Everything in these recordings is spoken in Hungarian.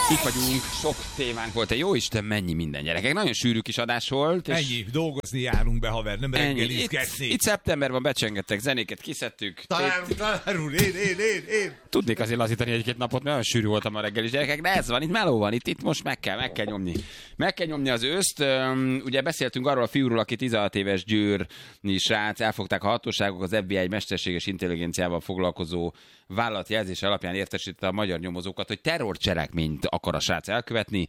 Itt vagyunk, sok témánk volt, jó Isten, mennyi minden, gyerekek. Nagyon sűrű kis adás volt. És ennyi, dolgozni járunk be, haver, nem reggelizgetni. Itt szeptemberben becsengettek zenéket, kiszedtük. Tanár úr, én. Tudnék azért lazítani egy-két napot, mert olyan sűrű voltam a reggel is, gyerekek, de ez van, itt meló van, itt most meg kell nyomni. Meg kell nyomni az őszt. Ugye beszéltünk arról a fiúról, aki 16 éves győrni srác, elfogták a hatóságok, az FBI mesterséges intelligenciával foglalkozó vállalatjelzése alapján értesítette a magyar nyomozókat, hogy terrorcselekményt akar a srác elkövetni.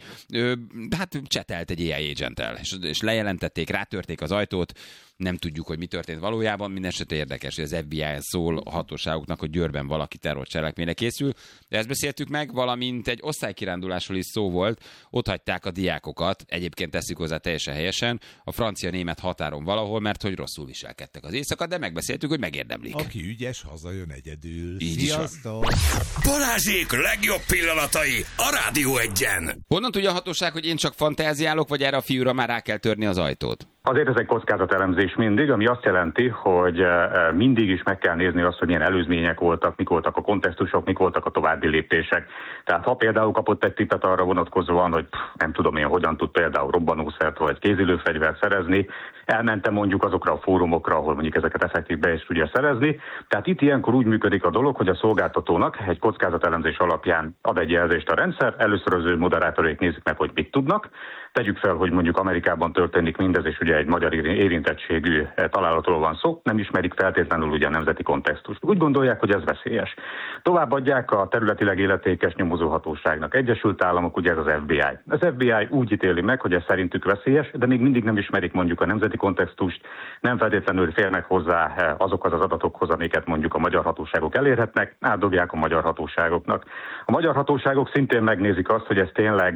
Hát csetelt egy AI agenttel, és lejelentették, rátörték az ajtót. Nem tudjuk, hogy mi történt valójában, mindenesetre érdekes, hogy az FBI szól a hatóságoknak, hogy Győrben valaki terrorcselekményre készül. De ezt beszéltük meg, valamint egy osztálykirándulásról is szó volt, ott hagyták a diákokat, egyébként tesszük hozzá teljesen helyesen, a francia-német határon valahol, mert hogy rosszul viselkedtek az éjszaka, de megbeszéltük, hogy megérdemlik. Aki ügyes, hazajön egyedül. Sziasztok! Balázsék legjobb pillanatai a Rádió 1-en. Honnan tudja a hatóság, hogy én csak fantáziálok, vagy erre a fiúra már rá kell törni az ajtót? Azért ez egy kockázatelemzés mindig, ami azt jelenti, hogy mindig is meg kell nézni azt, hogy milyen előzmények voltak, mik voltak a kontextusok, mik voltak a további lépések. Tehát ha például kapott egy tippet arra vonatkozóan, hogy nem tudom én, hogyan tud például robbanószert vagy kézilőfegyvert szerezni, elmentem mondjuk azokra a fórumokra, ahol mondjuk ezeket effektív be is tudja szerezni. Tehát itt ilyenkor úgy működik a dolog, hogy a szolgáltatónak egy kockázatelemzés alapján ad egy jelzést a rendszer, először az ő moderátorék nézik meg, hogy mit tudnak. Tegyük fel, hogy mondjuk Amerikában történik mindez, és ugye egy magyar érintettségű találatról van szó, nem ismerik feltétlenül ugye a nemzeti kontextust. Úgy gondolják, hogy ez veszélyes. Továbbadják a területileg illetékes nyomozóhatóságnak. Egyesült Államok, ugye ez az FBI. Az FBI úgy ítéli meg, hogy ez szerintük veszélyes, de még mindig nem ismerik mondjuk a nemzeti kontextust, nem feltétlenül férnek hozzá azokhoz az adatokhoz, amiket mondjuk a magyar hatóságok elérhetnek, átdobják a magyar hatóságoknak. A magyar hatóságok szintén megnézik azt, hogy ez tényleg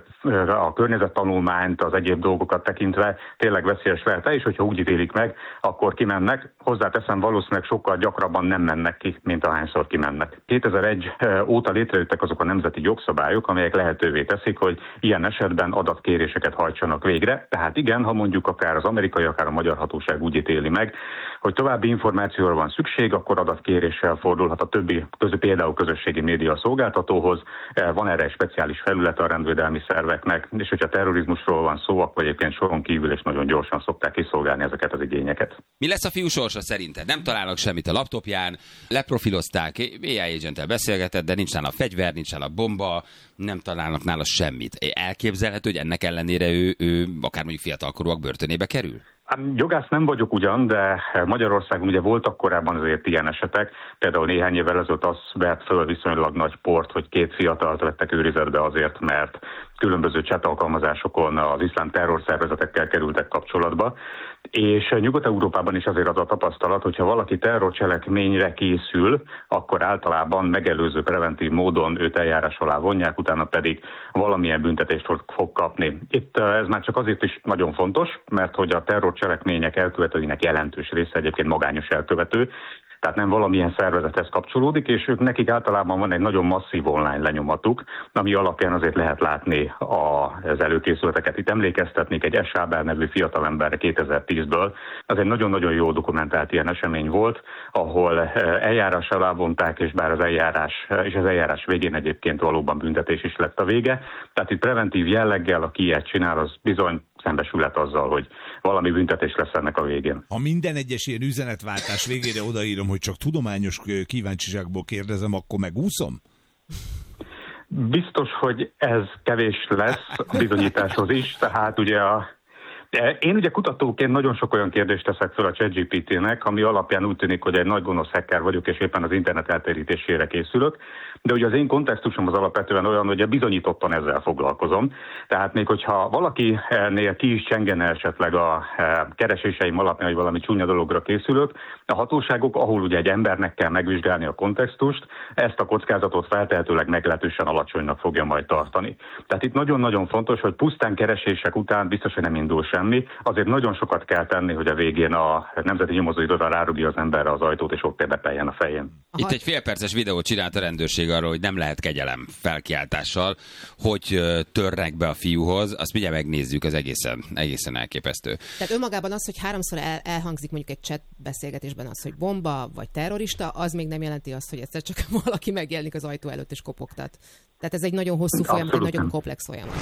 a környezettanulmányt, az egyéb dolgokat tekintve tényleg veszélyes lehet-e, és hogyha úgy ítélik meg, akkor kimennek. Hozzáteszem, valószínűleg sokkal gyakrabban nem mennek ki, mint ahányszor kimennek. 2001 óta létrejöttek azok a nemzeti jogszabályok, amelyek lehetővé teszik, hogy ilyen esetben adatkéréseket hajtsanak végre. Tehát igen, ha mondjuk akár az amerikai, akár a magyar hatóság úgy ítéli meg, hogy további információra van szükség, akkor adatkéréssel fordulhat a többi, például közösségi média szolgáltatóhoz. Van erre egy speciális felület a rendvédelmi szerveknek, és hogyha terrorizmusról van szó, akkor egyébként soron kívül és nagyon gyorsan szokták kiszolgálni ezeket az igényeket. Mi lesz a fiú sorsa szerinted? Nem találnak semmit a laptopján, leprofilozták, AI agenttel beszélgetett, de nincs nála fegyver, nincs nála bomba, nem találnak nála semmit. Elképzelhető, hogy ennek ellenére ő akár mondjuk fiatalkorúak börtönébe kerül? Jogász nem vagyok ugyan, de Magyarországon ugye voltak korábban azért ilyen esetek. Például néhány évvel ezelőtt az vett föl viszonylag nagy port, hogy 2 fiatalt vettek őrizetbe azért, mert különböző chat alkalmazásokon az iszlám terrorszervezetekkel kerültek kapcsolatba. És Nyugat-Európában is azért az a tapasztalat, hogyha valaki terrorcselekményre készül, akkor általában megelőző preventív módon őt eljárás alá vonják, utána pedig valamilyen büntetést fog kapni. Itt ez már csak azért is nagyon fontos, mert hogy a terrorcselekmények elkövetőinek jelentős része egyébként magányos elkövető, tehát nem valamilyen szervezethez kapcsolódik, és ők nekik általában van egy nagyon masszív online lenyomatuk, ami alapján azért lehet látni az előkészületeket. Itt emlékeztetnék egy Esáber nevű fiatalemberre 2010-ből. Ez egy nagyon-nagyon jó dokumentált ilyen esemény volt, ahol eljárás alá vonták, és bár az eljárás végén egyébként valóban büntetés is lett a vége. Tehát itt preventív jelleggel, aki ilyet csinál, az bizony szembesülhet azzal, hogy valami büntetés lesz ennek a végén. Ha minden egyes ilyen üzenetváltás végére odaírom, hogy csak tudományos kíváncsiságból kérdezem, akkor megúszom? Biztos, hogy ez kevés lesz a bizonyításhoz is, tehát ugye én ugye kutatóként nagyon sok olyan kérdést teszek fel a ChatGPT-nek, ami alapján úgy tűnik, hogy egy nagy gonosz hacker vagyok, és éppen az internet eltérítésére készülök. De ugye az én kontextusom az alapvetően olyan, hogy bizonyítottan ezzel foglalkozom. Tehát még hogyha valakinél ki is csengene esetleg a kereséseim alapján, hogy valami csúnya dologra készülök, a hatóságok, ahol ugye egy embernek kell megvizsgálni a kontextust, ezt a kockázatot feltehetőleg meglehetősen alacsonynak fogja majd tartani. Tehát itt nagyon-nagyon fontos, hogy pusztán keresések után biztos, hogy nem indul sem. tenni. Azért nagyon sokat kell tenni, hogy a végén a Nemzeti Nyomozóiroda rárugja az emberre az ajtót, és ott érdepeljen a fején. Itt egy félperces videót csinált a rendőrség arról, hogy nem lehet kegyelem felkiáltással, hogy törnek be a fiúhoz. Azt mindjárt megnézzük, az egészen elképesztő. Tehát önmagában az, hogy háromszor elhangzik mondjuk egy chat beszélgetésben az, hogy bomba vagy terrorista, az még nem jelenti azt, hogy egyszer csak valaki megjelenik az ajtó előtt és kopogtat. Tehát ez egy nagyon hosszú folyamat, egy nagyon komplex folyamat.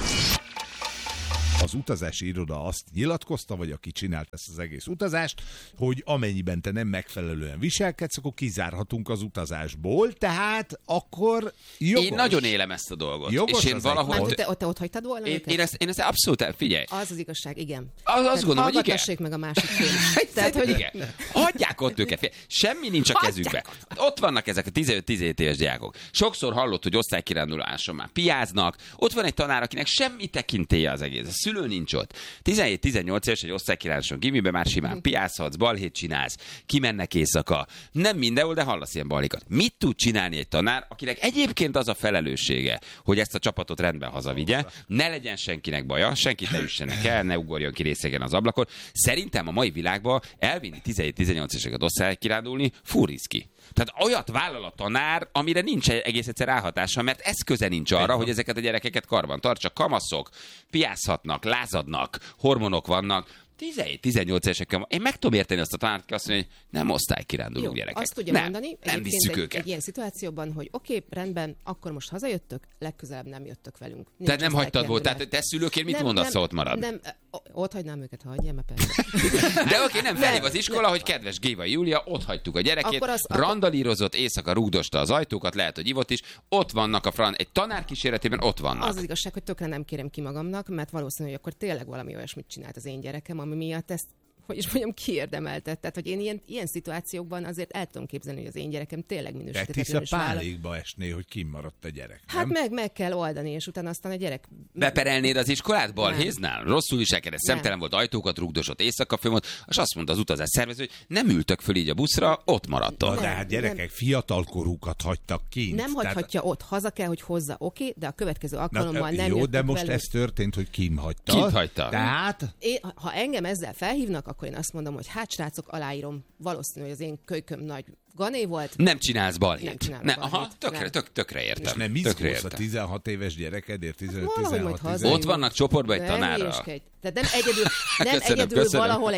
Az utazási iroda azt nyilatkozta, vagy aki csinált ezt az egész utazást, hogy amennyiben te nem megfelelően viselkedsz, akkor kizárhatunk az utazásból, tehát akkor jogos. Én nagyon élem ezt a dolgot. Jogos, és én valahogy... Te ott hagytad volna Én ezt abszolút figyelj. Az igazság, igen. Azt gondolom, hogy igen. Hallgatassék meg a másik fél. Tehát, hogy... Igen. Hagyják ott őket. Semmi nincs a kezükbe. Ott vannak ezek a 15-17 éves diákok. Sokszor hallott, hogy osztálykiránduláson már piáznak. Ott van egy tanár, akinek semmi tekintélye az egész. A szülő nincs ott. 17-18 éves egy osztálykiránduláson gimiben már simán piázhatsz, balhét csinálsz, kimennek éjszaka. Nem mindenhol, de hallasz ilyen balhékat. Mit tud csinálni egy tanár, akinek egyébként az a felelőssége, hogy ezt a csapatot rendben hazavigye, ne legyen senkinek baja, senkit ne üssenek el, ne ugorjon ki részegen az ablakon. Szerintem a mai világban elvinni 17-18 éveseket osztálykirándulni furiszki. Tehát olyat vállal a tanár, amire nincs egész egyszer ráhatása, mert eszköze nincs arra, hogy ezeket a gyerekeket karban tartsa. Kamaszok, piázhatnak, lázadnak, hormonok vannak. 17-18 évesekkel. Én meg tudom érteni azt a tanárt, aki azt mondja, hogy nem osztálykiránduló gyerekek. Azt tudja mondani, nem visszük őket. Egy ilyen szituációban, hogy oké, rendben, akkor most hazajöttök, legközelebb nem jöttök velünk. Tehát nem hagytad volt, tehát te szülőként mit mondasz, ha ott marad? Nem, ott hagynám őket, ha hagyjam, mert persze. De oké, nem felhív az iskola, hogy kedves Géva Júlia, ott hagytuk a gyerekét, randalírozott, éjszaka rúgdosta az ajtókat, lehet, hogy ivott is, ott vannak egy tanár kíséretében, ott vannak. Az igazság, hogy tökre nem kérem ki magamnak, mert valószínű, hogy akkor tényleg valami olyasmit csinált az én gyerekem, ami miatt ezt, hogy is mondjam, kiérdemeltet. Tehát, hogy én ilyen szituációkban azért el tudom képzelni, hogy az én gyerekem tényleg minősítetlenül is vállal. pálékba esné, hogy kimaradt a gyerek. Hát meg kell oldani, és utána aztán a gyerek... Beperelnéd az iskolát balhéznál? Rosszul viselkedett, szemtelen volt, ajtókat rugdosott, éjszaka fönn volt, és azt mondta az utazás szervező, hogy nem ültök föl így a buszra, ott maradtok. De hát gyerekek fiatalkorúkat hagytak kint. Nem hagyhatja ott, haza kell, hogy hozza, oké, de a következő alkalommal nem jó, de most velünk. ez történt, hogy kint hagyta. Kint hagyta. Tehát... Ha engem ezzel felhívnak, akkor én azt mondom, hogy hát srácok, aláírom, valószínű, hogy az én kölyköm nagy gané volt. Nem csinálsz balhét. Nem csinálok balhét. Aha, tökre értem. És nem izgulsz a 16 éves gyerekedért, 15-16 Ott vannak csoportban egy tanárra. Tehát nem egyedül valahol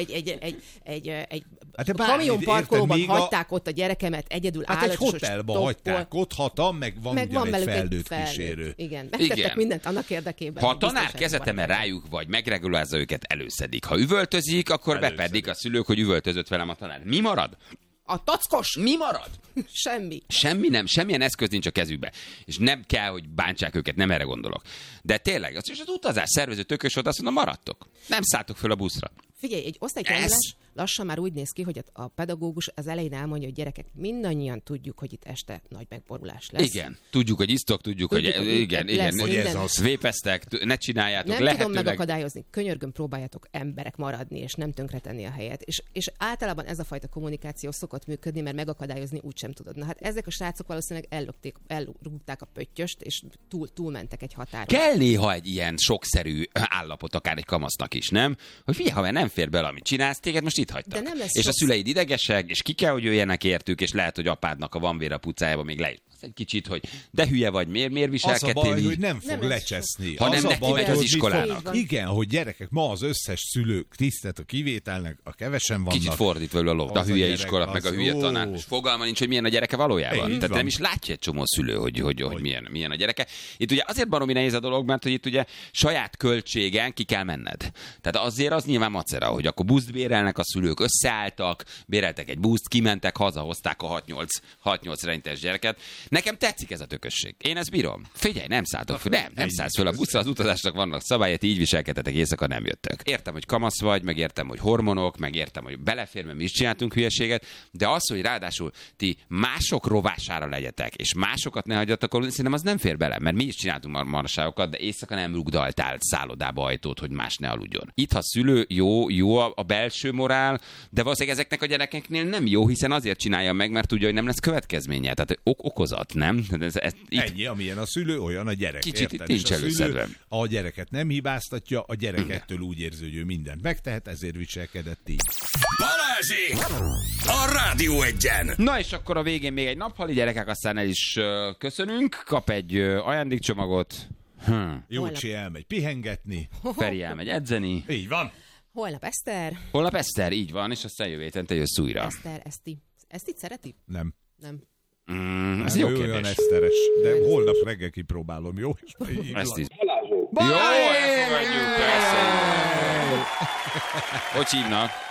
egy kamionparkolóban hagyták ott a gyerekemet, egyedül hát egy hotelba hagyták, ott hatan, meg van ugyan egy felnőtt kísérő. Igen, megtettek mindent annak érdekében. Ha a tanár kezeteme rájuk vagy, megregulázza őket, előszedik. Ha üvöltözik, akkor bepedik a szülők, hogy üvöltözött velem a tanár. Mi marad? A tackos! Mi marad? Semmi. Semmilyen eszköz nincs a kezükbe. És nem kell, hogy bántsák őket, nem erre gondolok. De tényleg, az utazás szervező tökös volt, azt mondom, maradtok. Nem szálltok föl a buszra. Figyelj, egy osztálykirányulás lassan már úgy néz ki, hogy a pedagógus az elején elmondja, hogy gyerekek, mindannyian tudjuk, hogy itt este nagy megborulás lesz. Igen, tudjuk, hogy isztok, tudjuk hogy igen, hogy ez az. Vépeztek, ne csináljátok, nem lehetőleg. tudom megakadályozni, könyörgöm, próbáljátok emberek maradni, és nem tönkretenni a helyet. És általában ez a fajta kommunikáció szokott működni, mert megakadályozni úgysem tudod. Na hát ezek a srácok valószínűleg elrúgták a pöttyöst, és túlmentek egy határon. Kell néha egy ilyen sokszerű állapot, akár egy kamasznak is, nem? Hogy figyelj, ha nem fér bele, amit csinálsz, téged most itt hagytak. És a szüleid idegesek, és ki kell, hogy jöjjenek értük, és lehet, hogy apádnak a van vér a pucájába még leírt. Egy kicsit, hogy de hülye vagy, miért viselkedtél? Az a baj, hogy nem fog lecseszni. Hanem neki megy az iskolának. Igen, hogy gyerekek, ma az összes szülők tisztelt a kivételnek, a kevesen vannak. Kicsit fordítva a lov. A hülye iskola, meg a hülye tanár. És fogalma nincs, hogy milyen a gyereke valójában. Tehát nem is látja egy csomó szülő, hogy milyen a gyereke. Itt ugye azért baromi nehéz a dolog, mert hogy itt ugye saját költségen ki kell menned. Tehát azért az nyilván macera, hogy akkor buszt bérelnek a szülők, összeálltak, béreltek egy buszt, kimentek, hazahozták a 6-8 reintes gyereket. Nekem tetszik ez a tökösség. Én ezt bírom. Figyelj, nem szálltok föl. Nem szállsz föl a buszra, az utazásnak vannak szabályai, így viselkedtetek, éjszaka nem jöttök. Értem, hogy kamasz vagy, meg értem, hogy hormonok, meg értem, hogy belefér, mert mi is csináltunk hülyeséget, de az, hogy ráadásul ti mások rovására legyetek, és másokat ne hagyjatok aludni, szerintem az nem fér bele, mert mi is csináltunk marságokat, de éjszaka nem rugdaltál szállodába ajtót, hogy más ne aludjon. Itt, ha szülő jó a belső morál, de valószínűleg ezeknek a gyerekeknél nem jó, hiszen azért csinálja meg, mert tudja, hogy nem lesz következménye. Tehát okozat. hibáztat, nem? Ennyi, amilyen a szülő, olyan a gyerek. Kicsit érted? nincs És a szülő előszedve. a gyereket nem hibáztatja, a gyerek ettől úgy érzi, hogy ő mindent megtehet, ezért viselkedett így. Balázsék! A Rádió Egyen! Na és akkor a végén még egy naphali, gyerekek, aztán el is köszönünk. Kap egy ajándékcsomagot. Jócsi elmegy pihengetni. Feri elmegy edzeni. Így van. Holnap Eszter. Holnap Eszter, így van, és aztán jövő héten te jössz újra. Eszter, Eszti. Esztit szereti? Nem. Nem. Ez Nem, jó ő olyan kérdés. eszteres. De holnap reggel kipróbálom, jó? Ezt is. Jó, elfogadjuk, persze. Hogy hívnak?